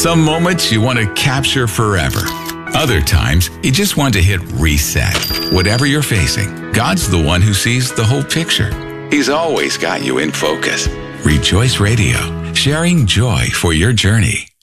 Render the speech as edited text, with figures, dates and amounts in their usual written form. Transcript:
Some moments you want to capture forever. Other times, you just want to hit reset. Whatever you're facing, God's the one who sees the whole picture. He's always got you in focus. Rejoice Radio, sharing joy for your journey.